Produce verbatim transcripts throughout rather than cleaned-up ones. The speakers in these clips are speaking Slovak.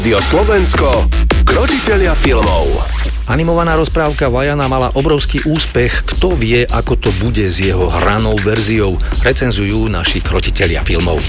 Rádio Slovensko, krotitelia filmov. Animovaná rozprávka Vajana mala obrovský úspech. Kto vie, ako to bude s jeho hranou verziou? Recenzujú naši krotitelia filmov.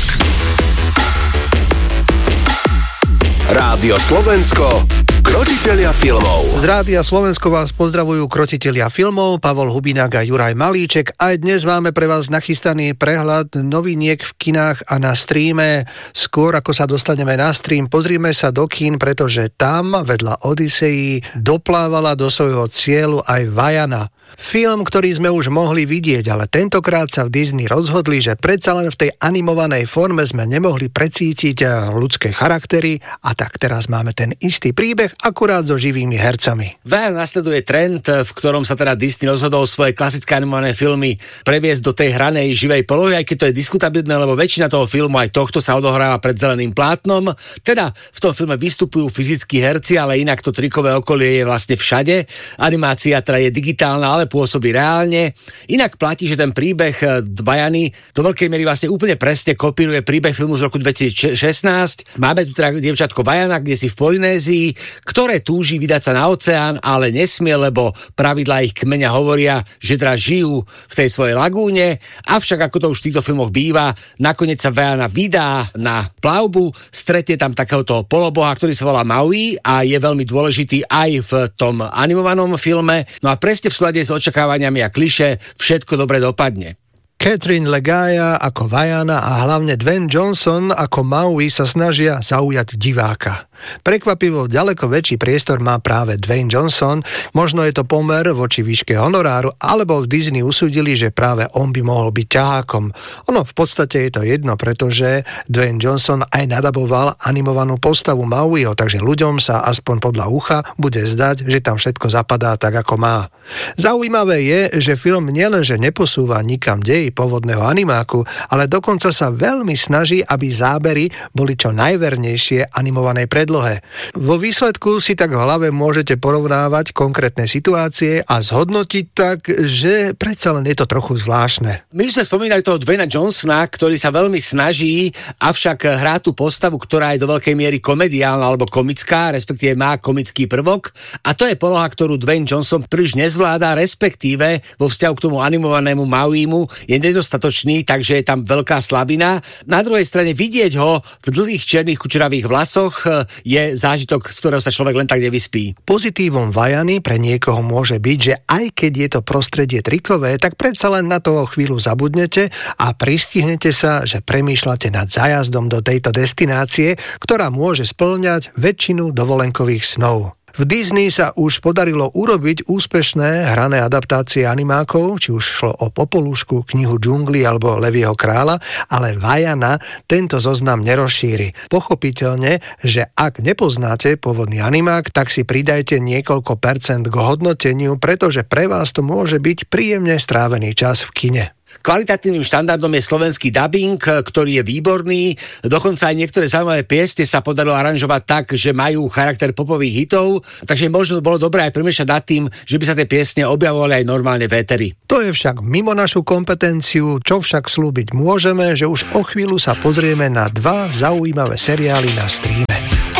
Rádio Slovensko, krotitelia filmov. Z Rádia Slovensko vás pozdravujú krotitelia filmov Pavol Hubinák a Juraj Malíček. Aj dnes máme pre vás nachystaný prehľad noviniek v kinách a na streame. Skôr ako sa dostaneme na stream, pozrime sa do kín, pretože tam vedľa Odysseji doplávala do svojho cieľu aj Vajana. Film, ktorý sme už mohli vidieť, ale tentokrát sa v Disney rozhodli, že predsa len v tej animovanej forme sme nemohli precítiť ľudské charaktery a tak teraz máme ten istý príbeh, akurát so živými hercami. Vajan nasleduje trend, v ktorom sa teda Disney rozhodol svoje klasické animované filmy previesť do tej hranej živej polohy, aj keď to je diskutabilné, lebo väčšina toho filmu aj tohto sa odohráva pred zeleným plátnom. Teda v tom filme vystupujú fyzickí herci, ale inak to trikové okolie je vlastne všade. Animácia teda je digitálna, ale pôsobí reálne. Inak platí, že ten príbeh Vajany do veľkej miery vlastne úplne presne kopíruje príbeh filmu z roku dvetisícšestnásť. Máme tu teda dievčatko Vajana, kde si v Polynézii, ktoré túži vydať sa na oceán, ale nesmie, lebo pravidlá ich kmeňa hovoria, že teda žijú v tej svojej lagúne. Avšak, ako to už v týchto filmoch býva, nakoniec sa Vajana vydá na plavbu, stretne tam takéhoto poloboha, ktorý sa volá Maui a je veľmi dôležitý aj v tom animovanom filme. No a presne v súlade s očakávaniami a klišé všetko dobre dopadne. Catherine Legaia ako Vajana a hlavne Dwayne Johnson ako Maui sa snažia zaujať diváka. Prekvapivo ďaleko väčší priestor má práve Dwayne Johnson, možno je to pomer voči výške honoráru, alebo v Disney usúdili, že práve on by mohol byť ťahákom. Ono v podstate je to jedno, pretože Dwayne Johnson aj nadaboval animovanú postavu Mauiho, takže ľuďom sa aspoň podľa ucha bude zdať, že tam všetko zapadá tak, ako má. Zaujímavé je, že film nielenže neposúva nikam dej pôvodného animáku, ale dokonca sa veľmi snaží, aby zábery boli čo najvernejšie animovanej predlohe. Vo výsledku si tak v hlave môžete porovnávať konkrétne situácie a zhodnotiť tak, že predsa len je to trochu zvláštne. My sme spomínali toho Dwayna Johnsona, ktorý sa veľmi snaží, avšak hrá tú postavu, ktorá je do veľkej miery komediálna alebo komická, respektíve má komický prvok, a to je poloha, ktorú Dwayne Johnson príliš nezvláda, respektíve vo vzťahu k tomu animovanému Mauimu je nedostatočný, takže je tam veľká slabina. Na druhej strane vidieť ho v dlhých černých kučeravých vlasoch je zážitok, z ktorého sa človek len tak nevyspí. Pozitívom Vajany pre niekoho môže byť, že aj keď je to prostredie trikové, tak predsa len na to chvíľu zabudnete a pristihnete sa, že premýšľate nad zájazdom do tejto destinácie, ktorá môže spĺňať väčšinu dovolenkových snov. V Disney sa už podarilo urobiť úspešné hrané adaptácie animákov, či už šlo o Popolušku, Knihu džungli alebo Levieho kráľa, ale Vajana tento zoznam nerozšíri. Pochopiteľne, že ak nepoznáte pôvodný animák, tak si pridajte niekoľko percent k hodnoteniu, pretože pre vás to môže byť príjemne strávený čas v kine. Kvalitatívnym štandardom je slovenský dubbing, ktorý je výborný. Dokonca aj niektoré zaujímavé piesne sa podarilo aranžovať tak, že majú charakter popových hitov, takže možno bolo dobré aj premýšľať nad tým, že by sa tie piesne objavovali aj normálne v éteri. To je však mimo našu kompetenciu, čo však slúbiť môžeme, že už o chvíľu sa pozrieme na dva zaujímavé seriály na streame.